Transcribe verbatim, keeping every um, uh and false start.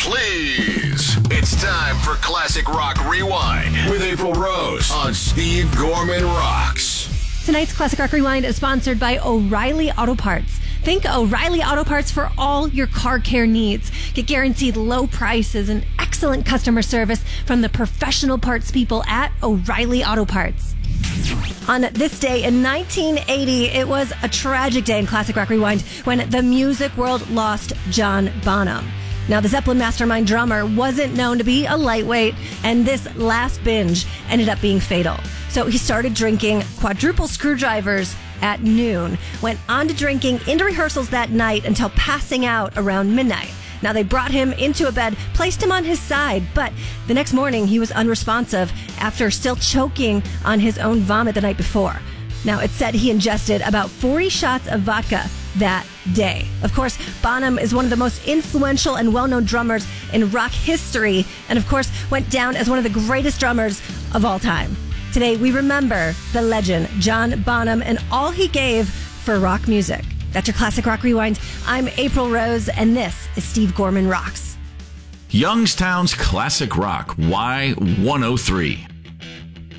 please. It's time for Classic Rock Rewind with April Rose on Steve Gorman Rocks. Tonight's Classic Rock Rewind is sponsored by O'Reilly Auto Parts. Think O'Reilly Auto Parts for all your car care needs. Get guaranteed low prices and excellent customer service from the professional parts people at O'Reilly Auto Parts. On this day in nineteen eighty, it was a tragic day in Classic Rock Rewind when the music world lost John Bonham. Now, the Zeppelin mastermind drummer wasn't known to be a lightweight, and this last binge ended up being fatal. So he started drinking quadruple screwdrivers at noon, went on to drinking into rehearsals that night until passing out around midnight. Now, they brought him into a bed, placed him on his side, but the next morning he was unresponsive after still choking on his own vomit the night before. Now, it's said he ingested about forty shots of vodka that day. Of course, Bonham is one of the most influential and well-known drummers in rock history, and of course, went down as one of the greatest drummers of all time. Today, we remember the legend, John Bonham, and all he gave for rock music. That's your Classic Rock Rewind. I'm April Rose, and this is Steve Gorman Rocks. Youngstown's Classic Rock, Y one oh three.